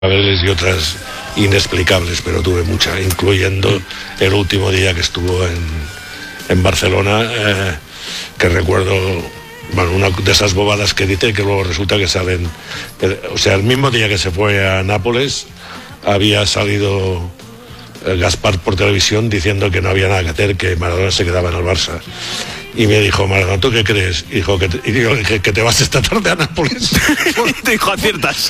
y otras inexplicables, pero tuve muchas, incluyendo el último día que estuvo en Barcelona, que recuerdo, bueno, una de esas bobadas que dice que luego resulta que salen, o sea, el mismo día que se fue a Nápoles había salido Gaspar por televisión diciendo que no había nada que hacer, que Maradona se quedaba en el Barça. Y me dijo, Maradona, ¿tú qué crees? Y dijo, que te vas esta tarde a Nápoles. Y te dijo, aciertas.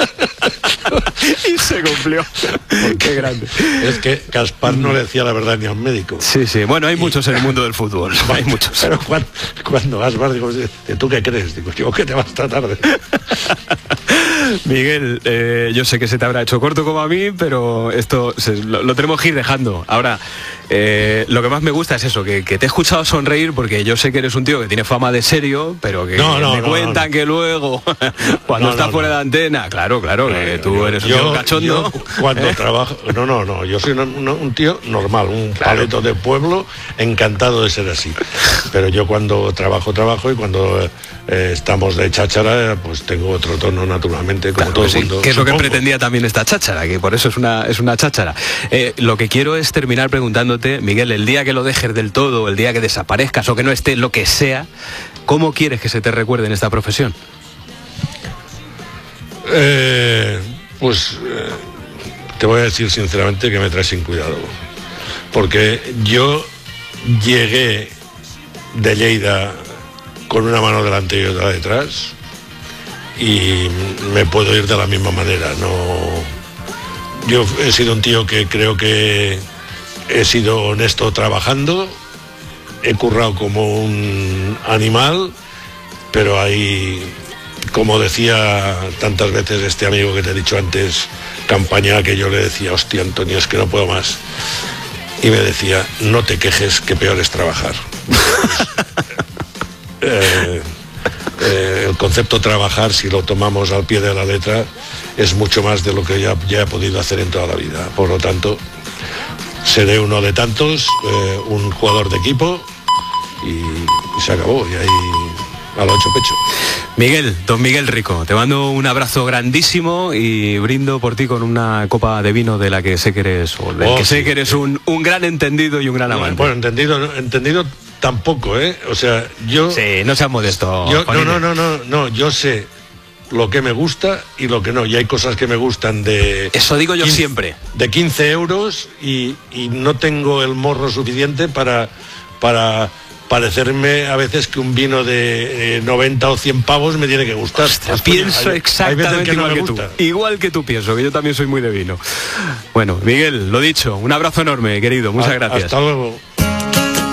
Y se cumplió. Qué grande. Es que Gaspar no le decía la verdad ni a un médico. Sí, sí. Bueno, hay muchos en el mundo del fútbol. Hay muchos. Pero cuando Gaspar dijo, ¿tú qué crees? Digo, yo que te vas esta tarde. Miguel, yo sé que se te habrá hecho corto como a mí, pero esto lo tenemos que ir dejando. Ahora, lo que más me gusta es eso, que te he escuchado sonreír, porque yo sé que eres un tío que tiene fama de serio, pero que me cuentan que luego, cuando estás fuera de antena, claro, que tú eres un tío cachondo. Yo cuando trabajo, yo soy un tío normal, un paleto de pueblo, encantado de ser así. Pero yo cuando trabajo y cuando estamos de cháchara, pues tengo otro tono naturalmente, como todo el mundo. Que es lo que pretendía también esta cháchara, que por eso es una cháchara. Lo que quiero es terminar preguntándote, Miguel, el día que lo dejes del todo, el día que desaparezcas o que no esté, lo que sea, ¿cómo quieres que se te recuerde en esta profesión? Te voy a decir sinceramente que me traes sin cuidado, porque yo llegué de Lleida con una mano delante y otra detrás, y me puedo ir de la misma manera. Yo he sido un tío que creo que he sido honesto trabajando, he currado como un animal, pero hay, como decía tantas veces este amigo que te he dicho antes, Campaña, que yo le decía, hostia, Antonio, es que no puedo más. Y me decía, no te quejes, que peor es trabajar. El concepto trabajar, si lo tomamos al pie de la letra, es mucho más de lo que ya he podido hacer en toda la vida. Por lo tanto, seré uno de tantos, un jugador de equipo, y se acabó, y ahí a lo hecho pecho. Miguel, don Miguel Rico, te mando un abrazo grandísimo y brindo por ti con una copa de vino de la que sé que eres, sé que eres un gran entendido y un gran amante. Bueno, entendido tampoco, o sea, yo... Sí, no seas modesto. Yo sé lo que me gusta y lo que no, y hay cosas que me gustan de... Eso digo yo siempre. De 15 euros y no tengo el morro suficiente para parecerme a veces que un vino de 90 o 100 pavos me tiene que gustar. Hostia, pienso exactamente igual que tú pienso, que yo también soy muy de vino. Bueno, Miguel, lo dicho, un abrazo enorme, querido, muchas gracias. Hasta luego.